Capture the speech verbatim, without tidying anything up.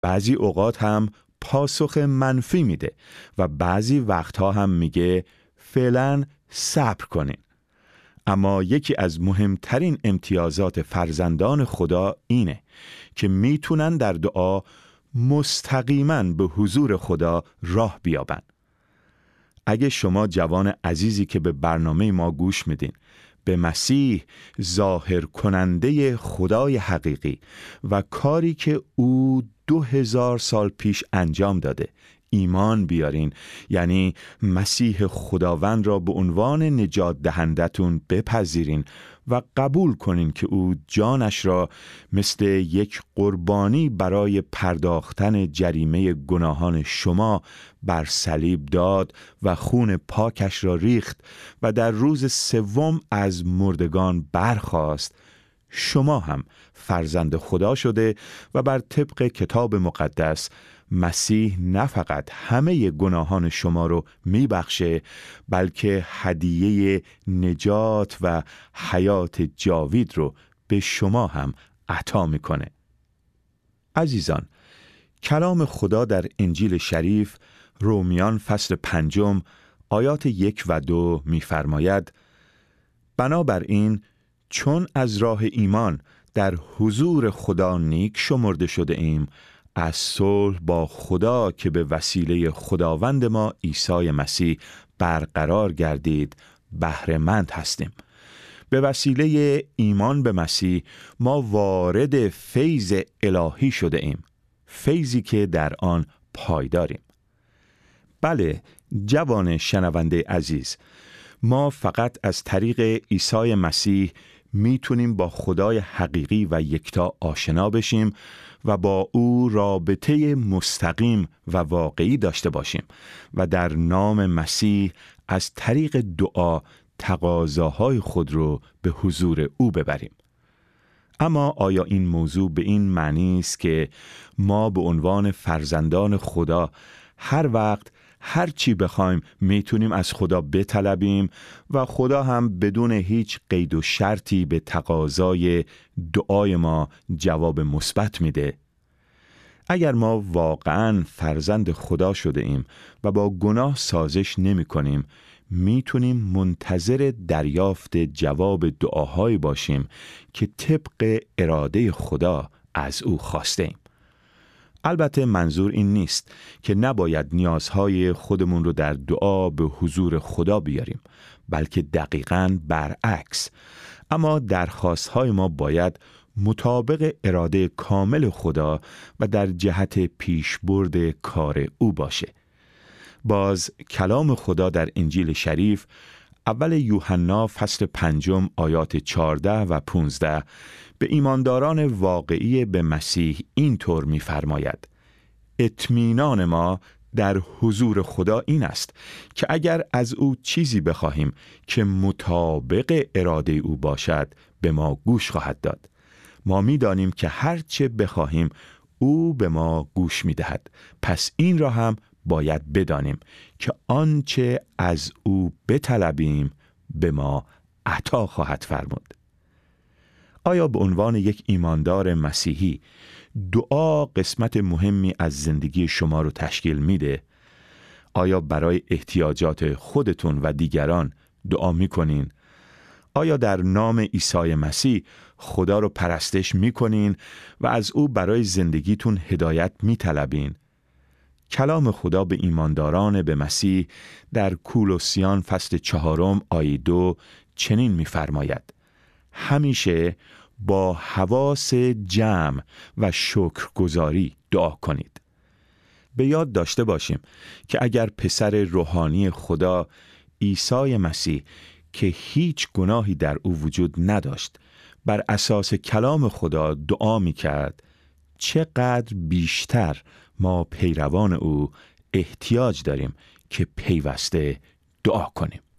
بعضی اوقات هم پاسخ منفی میده و بعضی وقتها هم میگه فعلا صبر کنین. اما یکی از مهمترین امتیازات فرزندان خدا اینه که میتونن در دعا مستقیما به حضور خدا راه بیابن. اگه شما جوان عزیزی که به برنامه ما گوش میدین به مسیح ظاهر کننده خدای حقیقی و کاری که او دو هزار سال پیش انجام داده ایمان بیارین، یعنی مسیح خداوند را به عنوان نجات دهندتون بپذیرین و قبول کنین که او جانش را مثل یک قربانی برای پرداختن جریمه گناهان شما بر صلیب داد و خون پاکش را ریخت و در روز سوم از مردگان برخاست، شما هم فرزند خدا شده و بر طبق کتاب مقدس مسیح نه فقط همه گناهان شما رو میبخشه، بلکه هدیه نجات و حیات جاوید رو به شما هم عطا میکنه. عزیزان، کلام خدا در انجیل شریف رومیان فصل پنجم آیات یک و دو میفرماید: بنابراین چون از راه ایمان در حضور خدا نیک شمرده شده ایم، از صلح با خدا که به وسیله خداوند ما عیسی مسیح برقرار گردید بهره مند هستیم. به وسیله ایمان به مسیح ما وارد فیض الهی شده ایم، فیضی که در آن پایداریم. بله جوان شنونده عزیز، ما فقط از طریق عیسی مسیح میتونیم با خدای حقیقی و یکتا آشنا بشیم و با او رابطه مستقیم و واقعی داشته باشیم و در نام مسیح از طریق دعا تقاضاهای خود رو به حضور او ببریم. اما آیا این موضوع به این معنی است که ما به عنوان فرزندان خدا هر وقت هر چی بخوایم میتونیم از خدا بطلبیم و خدا هم بدون هیچ قید و شرطی به تقاضای دعای ما جواب مثبت میده؟ اگر ما واقعاً فرزند خدا شده ایم و با گناه سازش نمی کنیم، میتونیم منتظر دریافت جواب دعاهایی باشیم که طبق اراده خدا از او خواسته ایم. البته منظور این نیست که نباید نیازهای خودمون رو در دعا به حضور خدا بیاریم، بلکه دقیقاً برعکس. اما درخواستهای ما باید مطابق اراده کامل خدا و در جهت پیشبرد کار او باشه. باز کلام خدا در انجیل شریف اول یوحنا فصل پنجم آیات چهارده و پانزده به ایمانداران واقعی به مسیح این طور می فرماید: اطمینان ما در حضور خدا این است که اگر از او چیزی بخواهیم که مطابق اراده او باشد به ما گوش خواهد داد. ما می دانیم که هر چه بخواهیم او به ما گوش می دهد. پس این را هم باید بدانیم که آنچه از او بطلبیم به ما عطا خواهد فرمود. آیا به عنوان یک ایماندار مسیحی دعا قسمت مهمی از زندگی شما رو تشکیل میده؟ آیا برای احتیاجات خودتون و دیگران دعا میکنین؟ آیا در نام عیسی مسیح خدا رو پرستش میکنین و از او برای زندگیتون هدایت میطلبین؟ کلام خدا به ایمانداران به مسیح در کولوسیان فصل چهارم آیه دو چنین می‌فرماید: همیشه با حواس جمع و شکرگزاری دعا کنید. به یاد داشته باشیم که اگر پسر روحانی خدا عیسی مسیح که هیچ گناهی در او وجود نداشت بر اساس کلام خدا دعا می‌کرد، چقدر بیشتر ما پیروان او احتیاج داریم که پیوسته دعا کنیم.